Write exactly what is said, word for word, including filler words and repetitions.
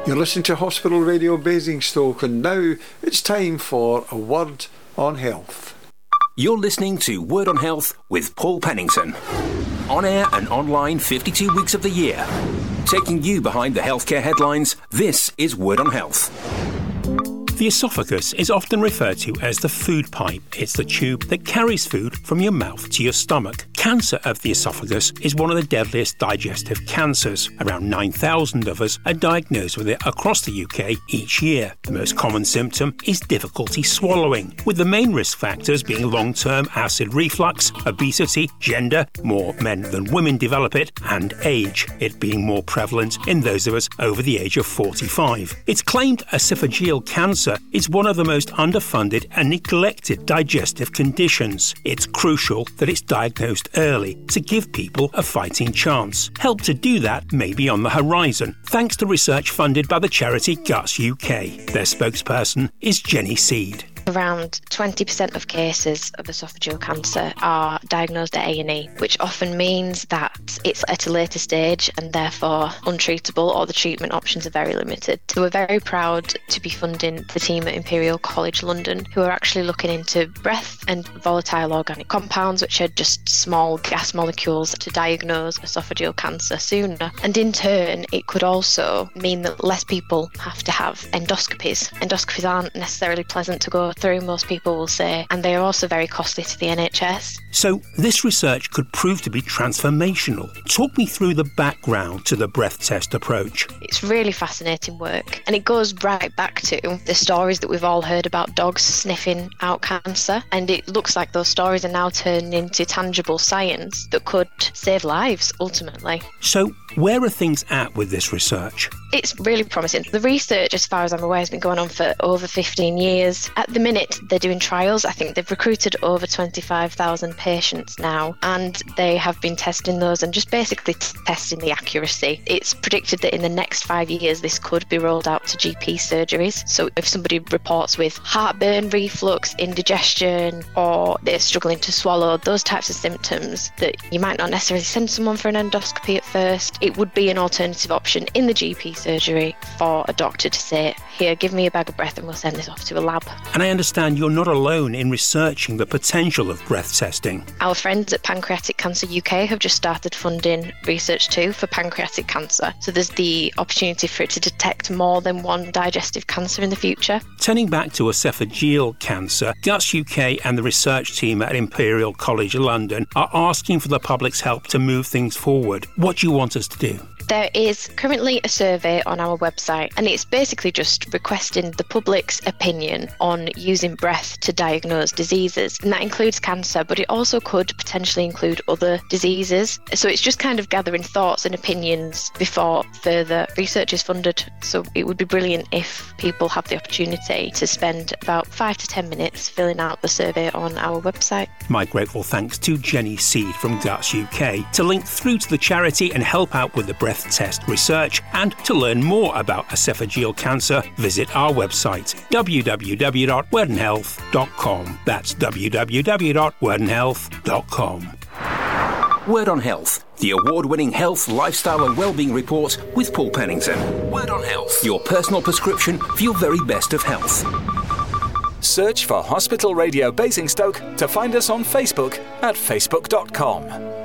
You're listening to Hospital Radio Basingstoke, and now it's time for a Word on Health. You're listening to Word on Health with Paul Pennington. On air and online fifty-two weeks of the year. Taking you behind the healthcare headlines, this is Word on Health. The esophagus is often referred to as the food pipe. It's the tube that carries food from your mouth to your stomach. Cancer of the esophagus is one of the deadliest digestive cancers. Around nine thousand of us are diagnosed with it across the U K each year. The most common symptom is difficulty swallowing, with the main risk factors being long-term acid reflux, obesity, gender, more men than women develop it, and age, it being more prevalent in those of us over the age of forty-five. It's claimed esophageal cancer is one of the most underfunded and neglected digestive conditions. It's crucial that it's diagnosed early to give people a fighting chance. Help to do that may be on the horizon, thanks to research funded by the charity Guts U K. Their spokesperson is Jenny Seed. Around twenty percent of cases of esophageal cancer are diagnosed at A and E, which often means that it's at a later stage and therefore untreatable, or the treatment options are very limited. So we're very proud to be funding the team at Imperial College London, who are actually looking into breath and volatile organic compounds, which are just small gas molecules, to diagnose esophageal cancer sooner. And in turn, it could also mean that less people have to have endoscopies. Endoscopies aren't necessarily pleasant to go through, most people will say, and they are also very costly to the N H S. So this research could prove to be transformational. Talk me through the background to the breath test approach. It's really fascinating work, and it goes right back to the stories that we've all heard about dogs sniffing out cancer, and it looks like those stories are now turning into tangible science that could save lives ultimately. So where are things at with this research? It's really promising. The research, as far as I'm aware, has been going on for over fifteen years. At the minute, they're doing trials. I think they've recruited over twenty-five thousand patients now, and they have been testing those and just basically t- testing the accuracy. It's predicted that in the next five years, this could be rolled out to G P surgeries. So if somebody reports with heartburn, reflux, indigestion, or they're struggling to swallow, those types of symptoms that you might not necessarily send someone for an endoscopy at first, it would be an alternative option in the G P surgery for a doctor to say, here, give me a bag of breath and we'll send this off to a lab. And I understand you're not alone in researching the potential of breath testing. Our friends at Pancreatic Cancer U K have just started funding research too for pancreatic cancer. So there's the opportunity for it to detect more than one digestive cancer in the future. Turning back to esophageal cancer, Guts U K and the research team at Imperial College London are asking for the public's help to move things forward. What do you want us to do? There is currently a survey on our website, and it's basically just requesting the public's opinion on using breath to diagnose diseases. And that includes cancer, but it also could potentially include other diseases. So it's just kind of gathering thoughts and opinions before further research is funded. So it would be brilliant if people have the opportunity to spend about five to ten minutes filling out the survey on our website. My grateful thanks to Jenny Seed from Guts U K. To link through to the charity and help out with the breath test research, and to learn more about esophageal cancer, visit our website w w w dot werden health dot com. That's w w w dot werden health dot com. Word on Health, the award-winning health, lifestyle and wellbeing report with Paul Pennington. Word on Health, your personal prescription for your very best of health. Search for Hospital Radio Basingstoke to find us on Facebook at facebook dot com.